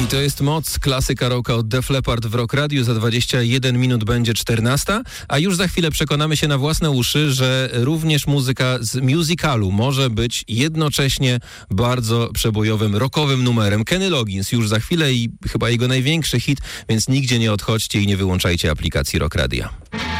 I to jest moc, klasyka rocka od Def Leppard w Rock Radio. Za 21 minut będzie 14, a już za chwilę przekonamy się na własne uszy, że również muzyka z musicalu może być jednocześnie bardzo przebojowym, rockowym numerem. Kenny Loggins już za chwilę i chyba jego największy hit, więc nigdzie nie odchodźcie i nie wyłączajcie aplikacji Rock Radia.